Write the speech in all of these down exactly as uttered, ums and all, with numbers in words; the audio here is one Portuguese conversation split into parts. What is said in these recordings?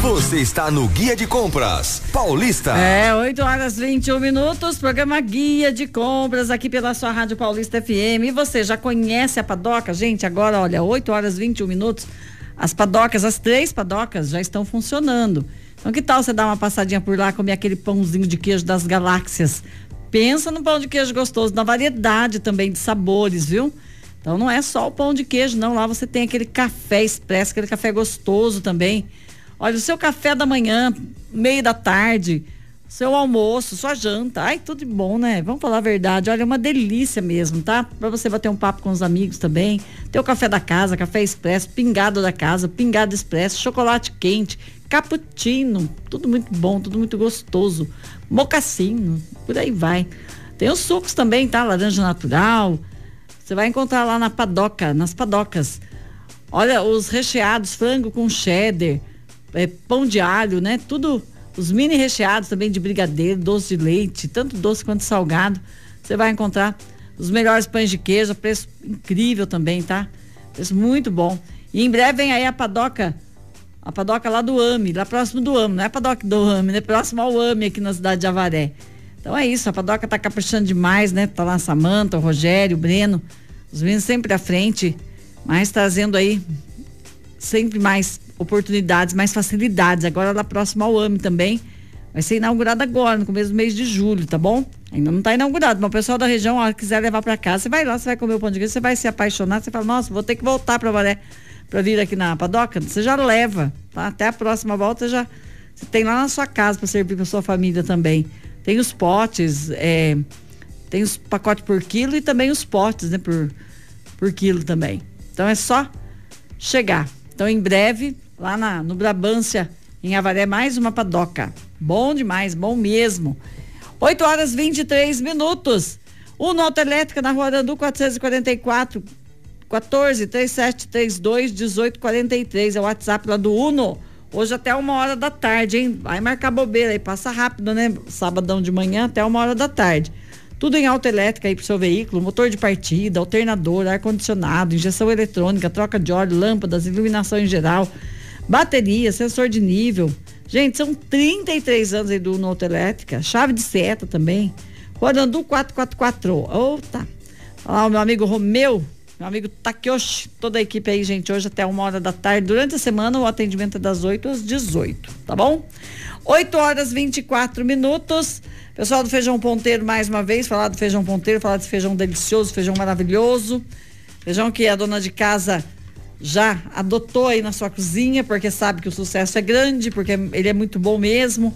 Você está no Guia de Compras Paulista. É, oito horas e vinte e um minutos, programa Guia de Compras aqui pela sua Rádio Paulista F M. E você já conhece a padoca? Gente, agora, olha, oito horas e vinte e um minutos, as padocas, as três padocas já estão funcionando. Então, que tal você dar uma passadinha por lá, comer aquele pãozinho de queijo das galáxias? Pensa no pão de queijo gostoso, na variedade também de sabores, viu? Então, não é só o pão de queijo, não. Lá você tem aquele café expresso, aquele café gostoso também. Olha, o seu café da manhã, meio da tarde, seu almoço, sua janta, ai, tudo de bom, né? Vamos falar a verdade, olha, é uma delícia mesmo, tá? Pra você bater um papo com os amigos também. Tem o café da casa, café expresso, pingado da casa, pingado expresso, chocolate quente, cappuccino, tudo muito bom, tudo muito gostoso. Mocassino, por aí vai. Tem os sucos também, tá? Laranja natural. Você vai encontrar lá na padoca, nas padocas. Olha, os recheados, frango com cheddar, é, pão de alho, né? Tudo, os mini recheados também de brigadeiro, doce de leite, tanto doce quanto salgado. Você vai encontrar os melhores pães de queijo, preço incrível também, tá? Preço muito bom. E em breve vem aí a padoca, a padoca lá do AME, lá próximo do AME, não é a padoca do AME, né? Próximo ao AME aqui na cidade de Avaré. Então é isso, a padoca tá caprichando demais, né? Tá lá a Samanta, o Rogério, o Breno, os meninos sempre à frente, mas trazendo aí sempre mais oportunidades, mais facilidades. Agora lá próximo ao AME também, vai ser inaugurado agora, no começo do mês de julho, tá bom? Ainda não tá inaugurado, mas o pessoal da região, ó, quiser levar pra casa, você vai lá, você vai comer o pão de queijo, você vai se apaixonar, você fala, nossa, vou ter que voltar pra Avaré pra vir aqui na padoca, você já leva, tá? Até a próxima volta já, você tem lá na sua casa pra servir pra sua família também. Tem os potes, é, tem os pacotes por quilo e também os potes, né, por, por quilo também. Então é só chegar. Então em breve, lá na, no Brabância, em Avaré, mais uma padoca. Bom demais, bom mesmo. oito horas e vinte e três minutos. Uno Autoelétrica na Rua Arandu quatrocentos e quarenta e quatro, quatorze, trinta e sete, trinta e dois, dezoito, quarenta e três. É o WhatsApp lá do Uno. Hoje até uma hora da tarde, hein? Vai marcar bobeira aí, passa rápido, né? Sabadão de manhã até uma hora da tarde. Tudo em autoelétrica aí pro seu veículo, motor de partida, alternador, ar-condicionado, injeção eletrônica, troca de óleo, lâmpadas, iluminação em geral, bateria, sensor de nível. Gente, são trinta e três anos aí do Uno Autoelétrica, chave de seta também. Rua Arandu quatrocentos e quarenta e quatro. Opa! Olha lá o meu amigo Romeu, meu amigo Takeyoshi, toda a equipe aí, gente, hoje até uma hora da tarde. Durante a semana o atendimento é das oito às dezoito, tá bom? oito horas e vinte e quatro minutos. Pessoal do Feijão Ponteiro, mais uma vez, falar do Feijão Ponteiro, falar desse feijão delicioso, feijão maravilhoso. Feijão que a dona de casa já adotou aí na sua cozinha, porque sabe que o sucesso é grande, porque ele é muito bom mesmo.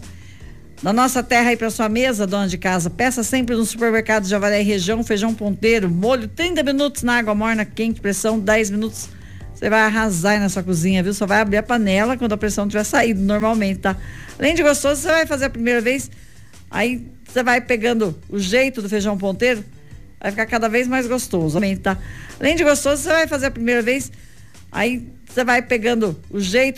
Na nossa terra aí para sua mesa, dona de casa, peça sempre no supermercado de Avaré e região, Feijão Ponteiro, molho trinta minutos na água morna quente, pressão dez minutos, você vai arrasar aí na sua cozinha, viu? Só vai abrir a panela quando a pressão tiver saído normalmente, tá? Além de gostoso, você vai fazer a primeira vez, aí você vai pegando o jeito do Feijão Ponteiro, vai ficar cada vez mais gostoso, tá? Além de gostoso, você vai fazer a primeira vez, aí você vai pegando o jeito